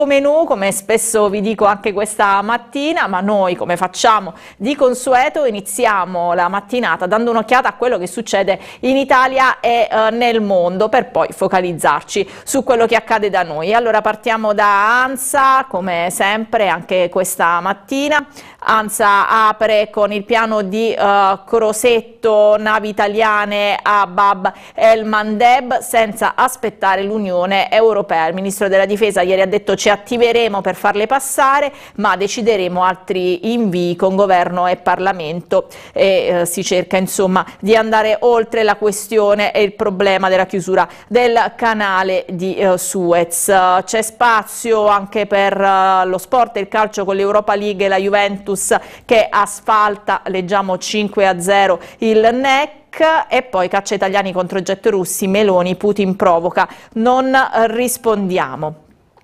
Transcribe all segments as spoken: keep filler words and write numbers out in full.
menù, come spesso vi dico anche questa mattina, ma noi, come facciamo di consueto, iniziamo la mattinata dando un'occhiata a quello che succede in Italia e eh, nel mondo, per poi focalizzarci su quello che accade da noi. Allora partiamo da ANSA, come sempre anche questa mattina. ANSA apre con il piano di uh, Crosetto, navi italiane a Bab el Mandeb senza aspettare l'Unione Europea. Il ministro della Difesa ieri ha detto: ci attiveremo per farle passare, ma decideremo altri invii con governo e Parlamento, e uh, si cerca insomma di andare oltre la questione e il problema della chiusura del canale di uh, Suez. Uh, c'è spazio anche per uh, lo sport e il calcio con l'Europa League e la Juventus che asfalta, leggiamo cinque a zero il N E C, e poi caccia italiani contro jet russi, Meloni, Putin provoca, non rispondiamo.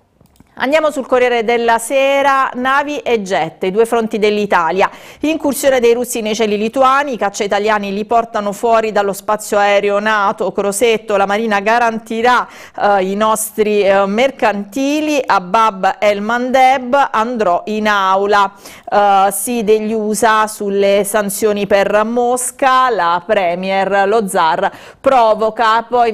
Andiamo sul Corriere della Sera, navi e jet, i due fronti dell'Italia. Incursione dei russi nei cieli lituani, i caccia italiani li portano fuori dallo spazio aereo NATO. Crosetto, la Marina garantirà eh, i nostri eh, mercantili. A Bab el Mandeb andrò in aula. Eh, sì degli U S A sulle sanzioni per Mosca, la Premier, lo zar provoca. Poi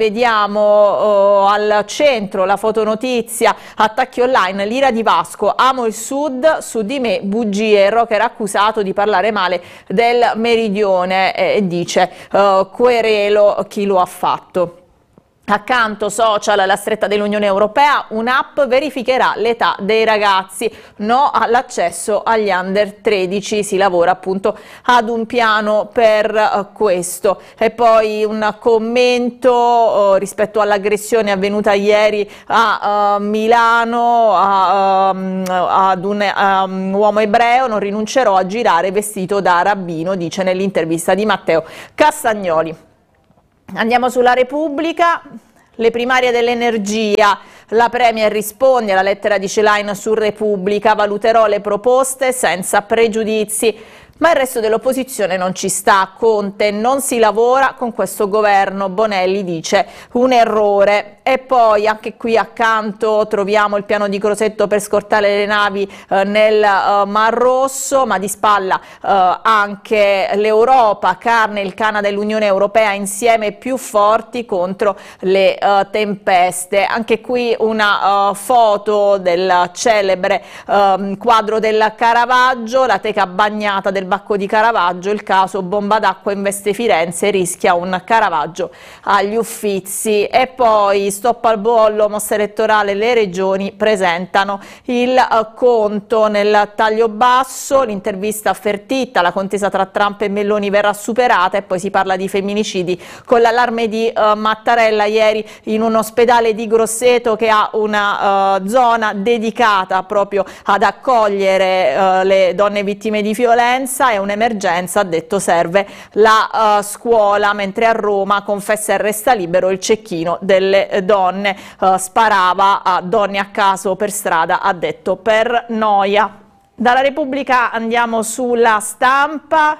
vediamo eh, al centro la fotonotizia, attacchi online. L'ira di Vasco, amo il sud, su di me bugie, Rocker accusato di parlare male del meridione e eh, dice uh, querelo chi lo ha fatto. Accanto social, la stretta dell'Unione Europea, un'app verificherà l'età dei ragazzi, no all'accesso agli under tredici, si lavora appunto ad un piano per uh, questo. E poi un commento uh, rispetto all'aggressione avvenuta ieri a uh, Milano a, um, ad un um, uomo ebreo: non rinuncerò a girare vestito da rabbino, dice nell'intervista di Matteo Castagnoli. Andiamo sulla Repubblica, le primarie dell'energia, la Premier risponde alla lettera di Celain su Repubblica, valuterò le proposte senza pregiudizi, ma il resto dell'opposizione non ci sta. Conte, non si lavora con questo governo, Bonelli dice un errore. E poi anche qui accanto troviamo il piano di Crosetto per scortare le navi eh, nel eh, Mar Rosso, ma di spalla eh, anche l'Europa, carne, il Canada e l'Unione Europea insieme più forti contro le eh, tempeste. Anche qui una uh, foto del celebre uh, quadro del Caravaggio, la teca bagnata del Bacco di Caravaggio, il caso bomba d'acqua investe Firenze, rischia un Caravaggio agli Uffizi. E poi stop al bollo, mossa elettorale, le regioni presentano il uh, conto nel taglio basso, l'intervista a Fertitta, la contesa tra Trump e Meloni verrà superata, e poi si parla di femminicidi con l'allarme di uh, Mattarella ieri in un ospedale di Grosseto che ha una uh, zona dedicata proprio ad accogliere uh, le donne vittime di violenza. È un'emergenza, ha detto, serve la uh, scuola, mentre a Roma confessa e resta libero il cecchino delle donne, uh, sparava a donne a caso per strada, ha detto, per noia. Dalla Repubblica andiamo sulla Stampa.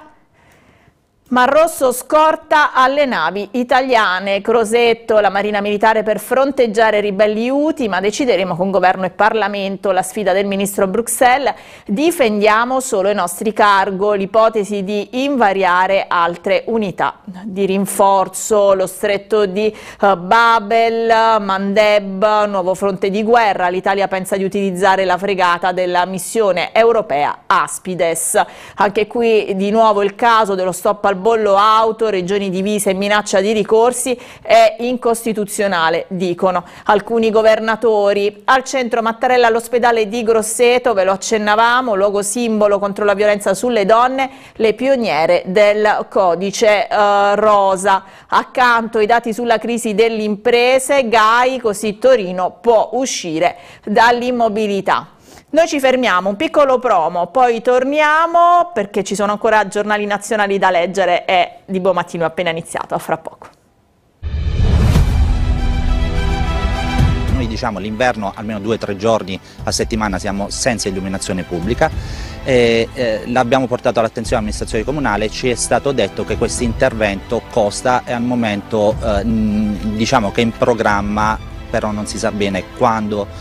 Mar Rosso scorta alle navi italiane, Crosetto, la Marina Militare per fronteggiare ribelli Houthi, ma decideremo con governo e Parlamento. La sfida del ministro Bruxelles, difendiamo solo i nostri cargo, l'ipotesi di invariare altre unità di rinforzo. Lo stretto di uh, Babel, Mandeb, nuovo fronte di guerra, l'Italia pensa di utilizzare la fregata della missione europea Aspides. Anche qui di nuovo il caso dello stop al bollo auto, regioni divise e minaccia di ricorsi, è incostituzionale, dicono alcuni governatori. Al centro Mattarella all'ospedale di Grosseto, ve lo accennavamo, luogo simbolo contro la violenza sulle donne, le pioniere del codice eh, rosa. Accanto i dati sulla crisi delle imprese, G A I, così Torino può uscire dall'immobilità. Noi ci fermiamo, un piccolo promo, poi torniamo perché ci sono ancora giornali nazionali da leggere e Di Buon Mattino è appena iniziato, a fra poco. Noi diciamo l'inverno almeno due o tre giorni a settimana siamo senza illuminazione pubblica, e, eh, l'abbiamo portato all'attenzione dell'amministrazione comunale, ci è stato detto che questo intervento costa e al momento eh, diciamo che è in programma, però non si sa bene quando